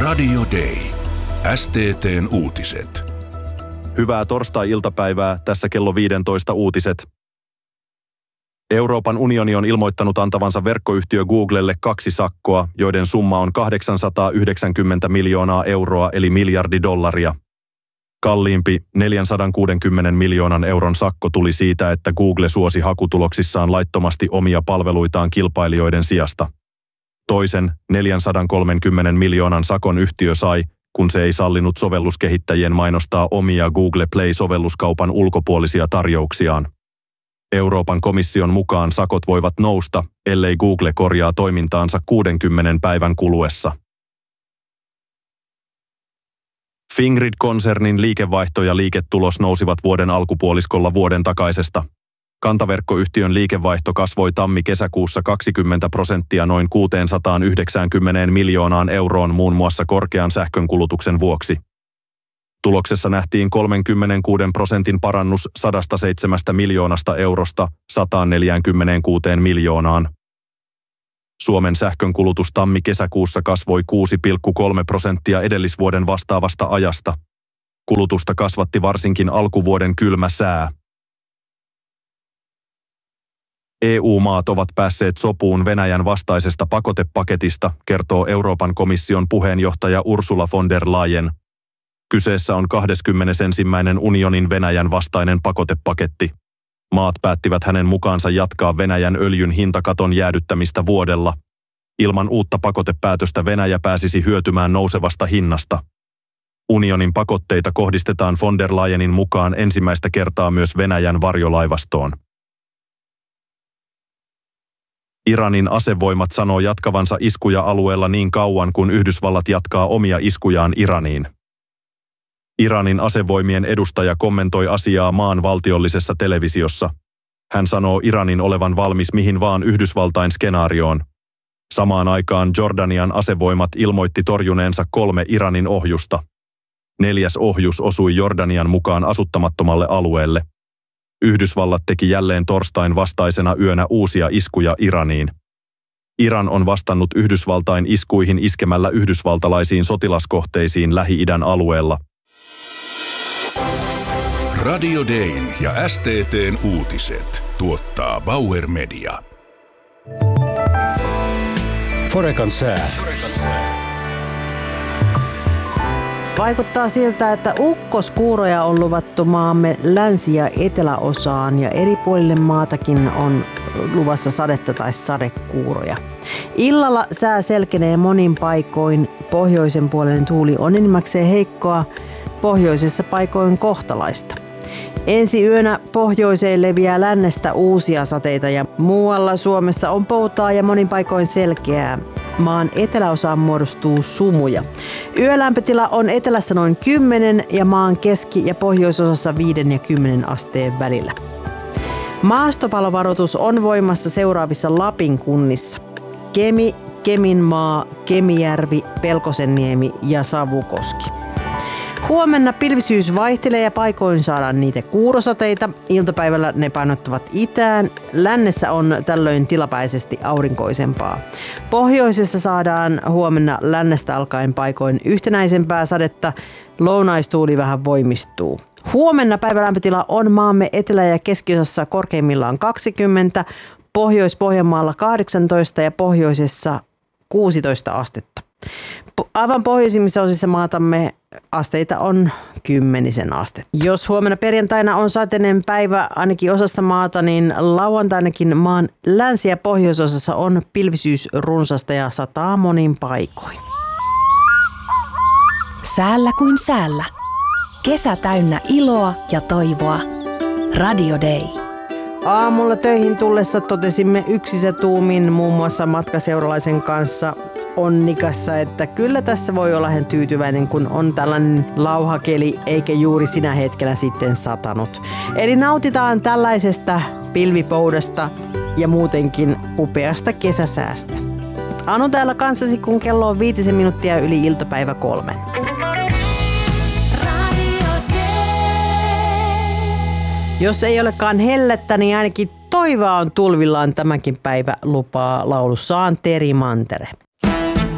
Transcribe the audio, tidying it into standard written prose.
Radio Day. STT:n uutiset. Hyvää torstai-iltapäivää, tässä kello 15 uutiset. Euroopan unioni on ilmoittanut antavansa verkkoyhtiö Googlelle 2 sakkoa, joiden summa on 890 miljoonaa euroa eli miljardi dollaria. Kalliimpi 460 miljoonan euron sakko tuli siitä, että Google suosi hakutuloksissaan laittomasti omia palveluitaan kilpailijoiden sijasta. Toisen 430 miljoonan sakon yhtiö sai, kun se ei sallinut sovelluskehittäjien mainostaa omia Google Play-sovelluskaupan ulkopuolisia tarjouksiaan. Euroopan komission mukaan sakot voivat nousta, ellei Google korjaa toimintaansa 60 päivän kuluessa. Fingrid-konsernin liikevaihto ja liiketulos nousivat vuoden alkupuoliskolla vuoden takaisesta. Kantaverkkoyhtiön liikevaihto kasvoi tammi-kesäkuussa 20% noin 690 miljoonaan euroon muun muassa korkean sähkönkulutuksen vuoksi. Tuloksessa nähtiin 36% parannus 107 miljoonasta eurosta 146 miljoonaan. Suomen sähkönkulutus tammi-kesäkuussa kasvoi 6,3% edellisvuoden vastaavasta ajasta. Kulutusta kasvatti varsinkin alkuvuoden kylmä sää. EU-maat ovat päässeet sopuun Venäjän vastaisesta pakotepaketista, kertoo Euroopan komission puheenjohtaja Ursula von der Leyen. Kyseessä on 21. unionin Venäjän vastainen pakotepaketti. Maat päättivät hänen mukaansa jatkaa Venäjän öljyn hintakaton jäädyttämistä vuodella. Ilman uutta pakotepäätöstä Venäjä pääsisi hyötymään nousevasta hinnasta. Unionin pakotteita kohdistetaan von der Leyenin mukaan ensimmäistä kertaa myös Venäjän varjolaivastoon. Iranin asevoimat sanoo jatkavansa iskuja alueella niin kauan, kun Yhdysvallat jatkaa omia iskujaan Iraniin. Iranin asevoimien edustaja kommentoi asiaa maan valtiollisessa televisiossa. Hän sanoo Iranin olevan valmis mihin vaan Yhdysvaltain skenaarioon. Samaan aikaan Jordanian asevoimat ilmoitti torjuneensa 3 Iranin ohjusta. 4. ohjus osui Jordanian mukaan asuttamattomalle alueelle. Yhdysvallat teki jälleen torstain vastaisena yönä uusia iskuja Iraniin. Iran on vastannut Yhdysvaltain iskuihin iskemällä yhdysvaltalaisiin sotilaskohteisiin Lähi-idän alueella. Radio Dayn ja STT:n uutiset tuottaa Bauer Media. Forecan sää. Vaikuttaa siltä, että ukkoskuuroja on luvattu maamme länsi- ja eteläosaan ja eri puolille maatakin on luvassa sadetta tai sadekuuroja. Illalla sää selkenee monin paikoin. Pohjoisen puolen tuuli on enimmäkseen heikkoa, pohjoisessa paikoin kohtalaista. Ensi yönä pohjoiseen leviää lännestä uusia sateita ja muualla Suomessa on poutaa ja monin paikoin selkeää. Maan eteläosaan muodostuu sumuja. Yölämpötila on etelässä noin 10 ja maan keski- ja pohjoisosassa 5 ja 10 asteen välillä. Maastopalovaroitus on voimassa seuraavissa Lapin kunnissa: Kemi, Keminmaa, Kemijärvi, Pelkosenniemi ja Savukoski. Huomenna pilvisyys vaihtelee ja paikoin saadaan niitä kuurosateita. Iltapäivällä ne painottuvat itään. Lännessä on tällöin tilapäisesti aurinkoisempaa. Pohjoisessa saadaan huomenna lännestä alkaen paikoin yhtenäisempää sadetta. Lounaistuuli vähän voimistuu. Huomenna päivälämpötila on maamme etelä- ja keskiosassa korkeimmillaan 20, Pohjois-Pohjanmaalla 18 ja pohjoisessa 16 astetta. Aivan pohjoisimmissa osissa maatamme asteita on 10 astetta. Jos huomenna perjantaina on sateinen päivä ainakin osasta maata, niin lauantainakin maan länsi- ja pohjoisosassa on pilvisyys runsasta ja sataa monin paikoin. Säällä kuin säällä. Kesä täynnä iloa ja toivoa. Radio Day. Aamulla töihin tullessa totesimme yksissä tuumin muun muassa matkaseuralaisen kanssa onnikassa, että kyllä tässä voi olla hän tyytyväinen, kun on tällainen lauhakeli eikä juuri sinä hetkenä sitten satanut. Eli nautitaan tällaisesta pilvipoudasta ja muutenkin upeasta kesäsäästä. Anu täällä kanssasi, kun kello on 5 minuuttia yli iltapäivä 3. Jos ei olekaan hellettä, niin ainakin toivoa on tulvillaan tämänkin päivä, lupaa laulussaan Teri Mantere.